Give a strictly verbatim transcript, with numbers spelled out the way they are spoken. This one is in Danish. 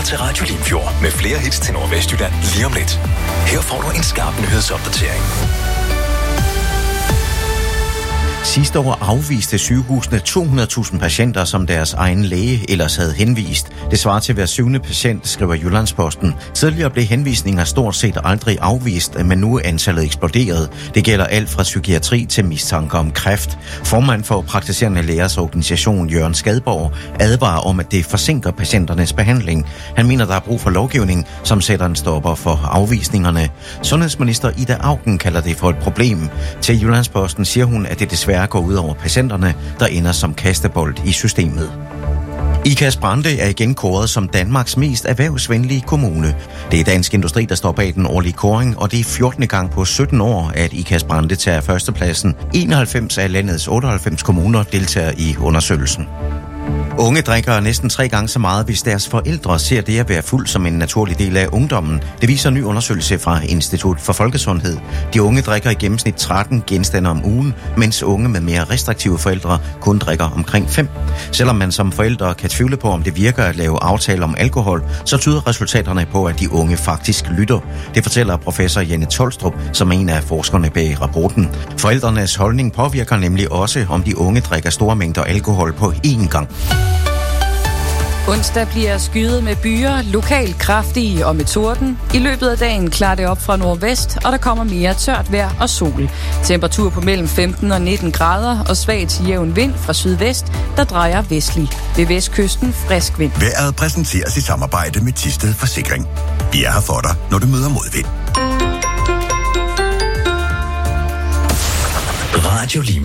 lytter til Radio Limfjord med flere hits til Nordvestjylland lige om lidt. Her får du en skarp nyhedsopdatering. Sidste år afviste sygehusene to hundrede tusind patienter, som deres egen læge ellers havde henvist. Det svarer til hver syvende patient, skriver Jyllandsposten. Tidligere blev henvisninger stort set aldrig afvist, men nu er antallet eksploderet. Det gælder alt fra psykiatri til mistanke om kræft. Formand for Praktiserende Lægers Organisation, Jørgen Skadborg, advarer om, at det forsinker patienternes behandling. Han mener, der er brug for lovgivning, som sætter en stopper for afvisningerne. Sundhedsminister Ida Auken kalder det for et problem. Til Jyllandsposten siger hun, at det desværre går ud over patienterne, der ender som kastebold i systemet. Ikast Brande er igen kåret som Danmarks mest erhvervsvenlige kommune. Det er Dansk Industri, der står bag den årlige kåring, og det er fjortende gang på sytten år, at Ikast Brande tager førstepladsen. enoghalvfems af landets otteoghalvfems kommuner deltager i undersøgelsen. Unge drikker næsten tre gange så meget, hvis deres forældre ser det at være fuld som en naturlig del af ungdommen. Det viser en ny undersøgelse fra Institut for Folkesundhed. De unge drikker i gennemsnit tretten genstande om ugen, mens unge med mere restriktive forældre kun drikker omkring fem. Selvom man som forældre kan tvivle på, om det virker at lave aftaler om alkohol, så tyder resultaterne på, at de unge faktisk lytter. Det fortæller professor Jenne Tolstrup, som er en af forskerne bag rapporten. Forældrenes holdning påvirker nemlig også, om de unge drikker store mængder alkohol på én gang. Onsdag bliver skyet med byer, lokalt kraftige og med torden. I løbet af dagen klarer det op fra nordvest, og der kommer mere tørt vejr og sol. Temperatur på mellem femten og nitten grader og svag til jævn vind fra sydvest, der drejer vestlig. Ved vestkysten frisk vind. Vejret præsenteres i samarbejde med Thisted Forsikring. Vi er her for dig, når du møder modvind. Radio Lim.